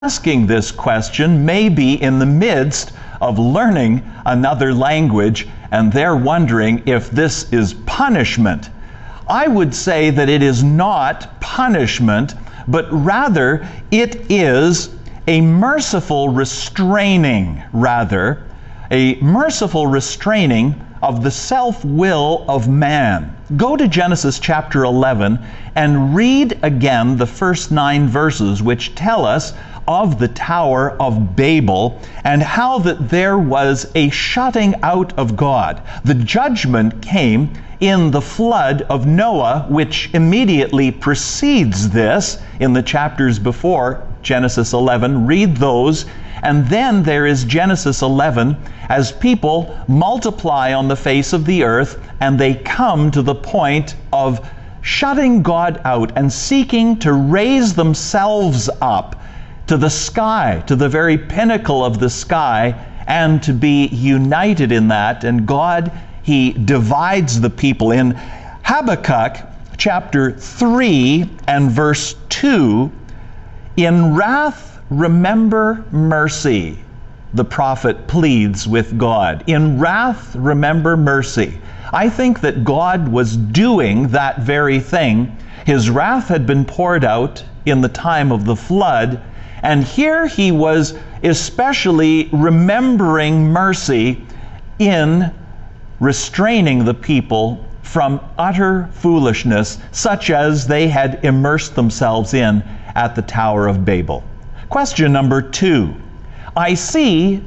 asking this question may be in the midst of learning another language, and they're wondering if this is punishment. I would say that it is not punishment, but rather it is a merciful restraining, a merciful restraining of the self-will of man. Go to Genesis chapter 11 and read again the first 9 verses, which tell us of the Tower of Babel and how that there was a shutting out of God. The judgment came in the flood of Noah, which immediately precedes this in the chapters before Genesis 11. Read those. And then there is Genesis 11 as people multiply on the face of the earth and they come to the point of shutting God out and seeking to raise themselves up to the sky, to the very pinnacle of the sky, and to be united in that. And God, He divides the people. In Habakkuk chapter 3 and verse 2, in wrath remember mercy, the prophet pleads with God. In wrath remember mercy. I think that God was doing that very thing. His wrath had been poured out in the time of the flood, and here He was especially remembering mercy in restraining the people from utter foolishness, such as they had immersed themselves in at the Tower of Babel. Question number 2. I see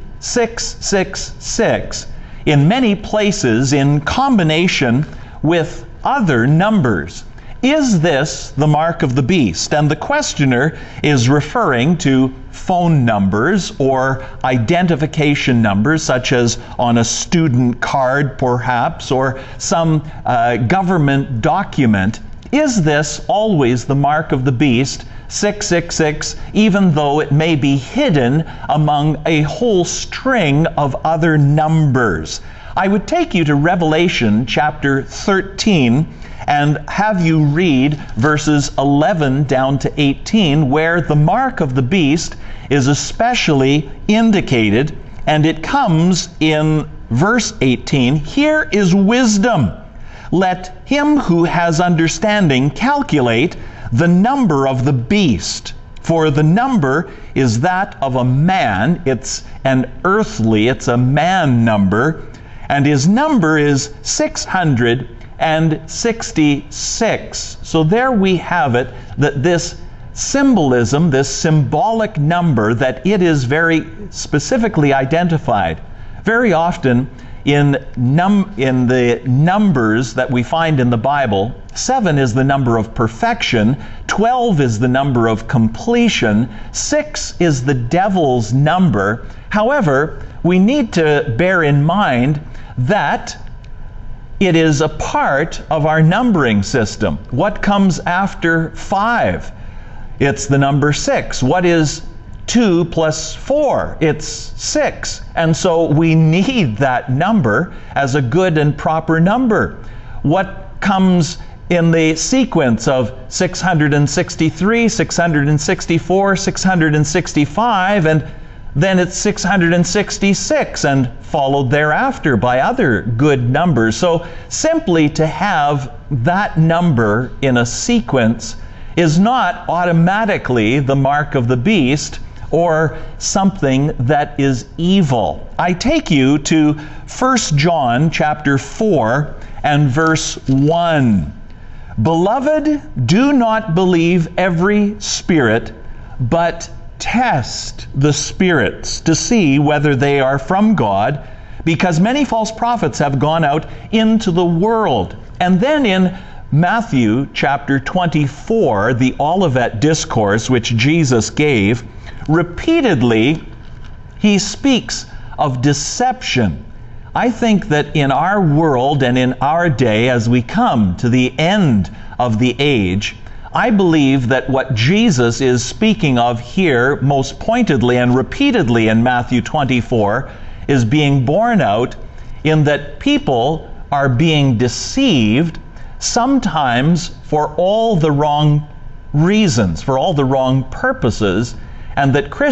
666 in many places in combination with other numbers. Is this the mark of the beast? And the questioner is referring to phone numbers or identification numbers, such as on a student card perhaps, or some government document. Is this always the mark of the beast, 666, even though it may be hidden among a whole string of other numbers? I would take you to Revelation chapter 13 and have you read verses 11 down to 18, where the mark of the beast is especially indicated, and it comes in verse 18. Here is wisdom. Let him who has understanding calculate the number of the beast, for the number is that of a man. It's an earthly, it's a man number, and his number is 666. So there we have it, that this symbolism, this symbolic number, that it is very specifically identified. Very often in the numbers that we find in the Bible, 7 is the number of perfection, 12 is the number of completion, 6 is the devil's number. However, we need to bear in mind that it is a part of our numbering system. What comes after 5? It's the number 6. What is 2 plus 4? It's 6. And so we need that number as a good and proper number. What comes in the sequence of 663, 664, 665, and then it's 666 and followed thereafter by other good numbers. So simply to have that number in a sequence is not automatically the mark of the beast or something that is evil. I take you to 1 John chapter 4 and verse 1. Beloved, do not believe every spirit, but test the spirits to see whether they are from God, because many false prophets have gone out into the world. And then in Matthew chapter 24, the Olivet Discourse, which Jesus gave, repeatedly He speaks of deception. I think that in our world and in our day, as we come to the end of the age, I believe that what Jesus is speaking of here most pointedly and repeatedly in Matthew 24 is being borne out in that people are being deceived, sometimes for all the wrong reasons, for all the wrong purposes, and that